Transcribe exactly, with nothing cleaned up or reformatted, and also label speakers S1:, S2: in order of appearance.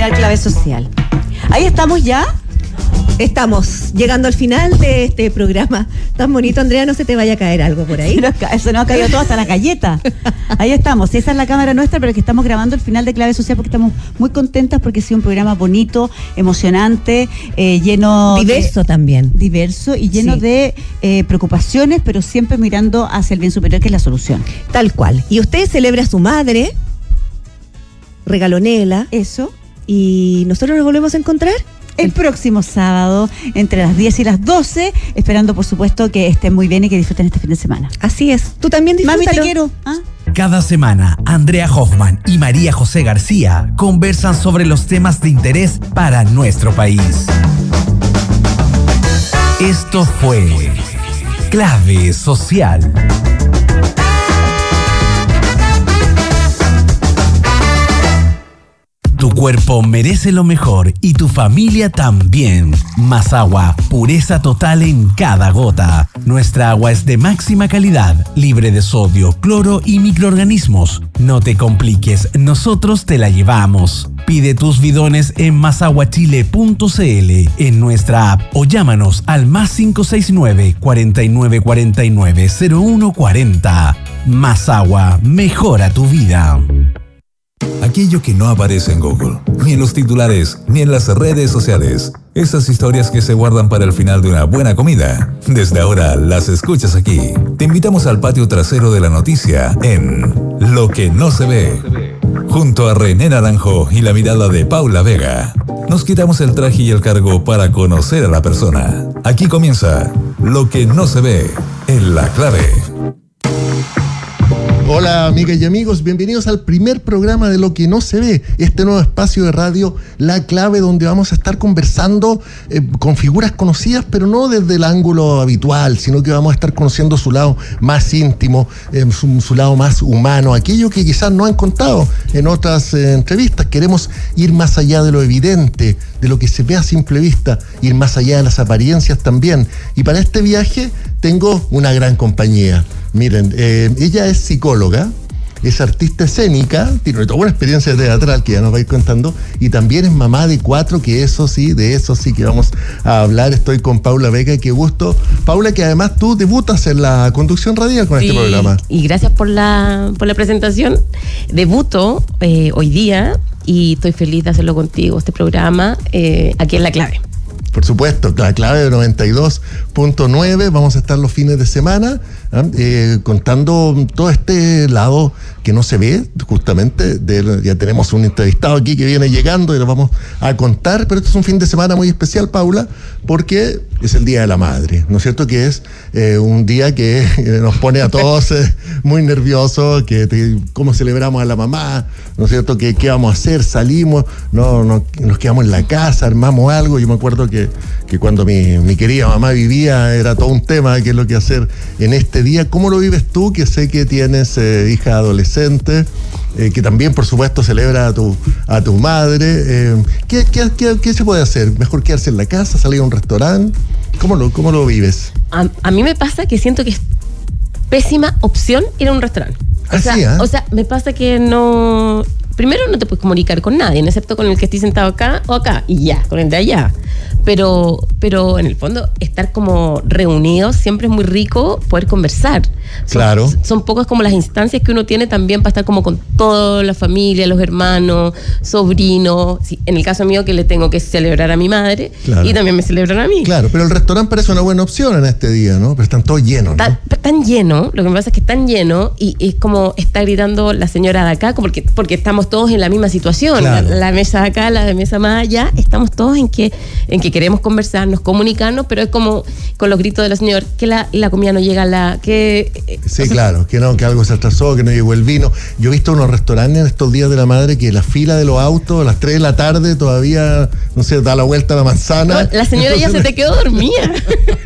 S1: final Clave Social. Ahí estamos ya.
S2: Estamos llegando al final de este programa tan bonito. Andrea, no se te vaya a caer algo por ahí.
S1: Eso nos ha caído todo, hasta la galleta. Ahí estamos, esa es la cámara nuestra, pero que estamos grabando el final de Clave Social porque estamos muy contentas porque ha sido un programa bonito, emocionante, eh, lleno
S2: diverso
S1: de,
S2: también.
S1: Diverso y lleno sí. de eh, preocupaciones, pero siempre mirando hacia el bien superior, que es la solución.
S2: Tal cual. Y usted celebra a su madre, regalonela.
S1: Eso.
S2: Y nosotros nos volvemos a encontrar
S1: el próximo sábado, entre las diez y las doce, esperando, por supuesto, que estén muy bien y que disfruten este fin de semana.
S2: Así es. Tú también disfrútalo.
S1: Mami, te quiero. ¿Ah?
S3: Cada semana, Andrea Hoffman y María José García conversan sobre los temas de interés para nuestro país. Esto fue Clave Social. Tu cuerpo merece lo mejor y tu familia también. Más agua, pureza total en cada gota. Nuestra agua es de máxima calidad, libre de sodio, cloro y microorganismos. No te compliques, nosotros te la llevamos. Pide tus bidones en masaguachile punto c l, en nuestra app o llámanos al más cinco seis nueve, cuatro nueve cuatro nueve, cero uno cuatro cero. Más agua, mejora tu vida.
S4: Aquello que no aparece en Google, ni en los titulares, ni en las redes sociales. Esas historias que se guardan para el final de una buena comida. Desde ahora las escuchas aquí. Te invitamos al patio trasero de la noticia en Lo que no se ve. Junto a René Naranjo y la mirada de Paula Vega. Nos quitamos el traje y el cargo para conocer a la persona. Aquí comienza Lo que no se ve en La Clave.
S5: Hola amigas y amigos, bienvenidos al primer programa de Lo que no se ve, este nuevo espacio de radio La Clave, donde vamos a estar conversando eh, con figuras conocidas, pero no desde el ángulo habitual, sino que vamos a estar conociendo su lado más íntimo, eh, su, su lado más humano, aquello que quizás no han contado en otras eh, entrevistas. Queremos ir más allá de lo evidente, de lo que se ve a simple vista, ir más allá de las apariencias también. Y para este viaje tengo una gran compañía. Miren, eh, ella es psicóloga, es artista escénica, tiene toda una experiencia teatral que ya nos va a ir contando, y también es mamá de cuatro, que eso sí, de eso sí que vamos a hablar. Estoy con Paula Vega, qué gusto. Paula, que además tú debutas en la conducción radial con sí, este programa.
S6: Y gracias por la, por la presentación. Debuto eh, hoy día y estoy feliz de hacerlo contigo, este programa, eh, aquí en La Clave.
S5: Por supuesto, La Clave de noventa y dos punto nueve, vamos a estar los fines de semana eh, contando todo este lado que no se ve, justamente. De, ya tenemos un entrevistado aquí que viene llegando y lo vamos a contar, pero este es un fin de semana muy especial, Paula, porque es el Día de la Madre, ¿no es cierto? Que es eh, un día que eh, nos pone a todos eh, muy nerviosos, que te, cómo celebramos a la mamá, ¿no es cierto? Que qué vamos a hacer, salimos, no, no nos quedamos en la casa, armamos algo. Yo me acuerdo que, que cuando mi, mi querida mamá vivía era todo un tema de qué es lo que hacer en este día. ¿Cómo lo vives tú, que sé que tienes eh, hija adolescente, eh, que también por supuesto celebra a tu, a tu madre? Eh, ¿qué, qué, qué, ¿Qué se puede hacer? ¿Mejor quedarse en la casa, salir a un restaurante? ¿Cómo lo, cómo lo vives?
S6: A, a mí me pasa que siento que es pésima opción ir a un restaurante. O,
S5: ¿Ah,
S6: sea,
S5: sí, ¿eh?
S6: o sea, me pasa que no... Primero, no te puedes comunicar con nadie, excepto con el que estoy sentado acá o acá, y ya, con el de allá. Pero, pero en el fondo, estar como reunidos siempre es muy rico poder conversar. Son,
S5: claro.
S6: Son pocas como las instancias que uno tiene también para estar como con toda la familia, los hermanos, sobrinos. Sí, en el caso mío, que le tengo que celebrar a mi madre, claro, y también me celebran a mí.
S5: Claro, pero el restaurante parece una buena opción en este día, ¿no? Pero están todos llenos, ¿no?
S6: Tan, tan lleno, lo que me pasa es que están llenos y es como está gritando la señora de acá, porque, porque estamos todos en la misma situación. Claro. La, la mesa de acá, la mesa más allá, estamos todos en que, en que queremos conversarnos, comunicarnos, pero es como con los gritos de la señora, que la, la comida no llega a la... que
S5: Sí,
S6: o sea,
S5: claro, que no, que algo se atrasó, que no llegó el vino. Yo he visto unos restaurantes en estos días de la madre que la fila de los autos a las tres de la tarde todavía, no sé, da la vuelta a la manzana.
S6: No, la señora Entonces, ya se te quedó dormida.